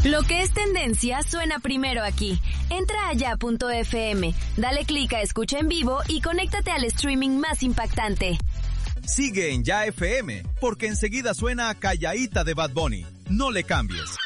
Lo que es tendencia suena primero aquí. Entra a ya.fm, dale clic a escucha en vivo y conéctate al streaming más impactante. Sigue en Ya FM, porque enseguida suena Calladita de Bad Bunny. No le cambies.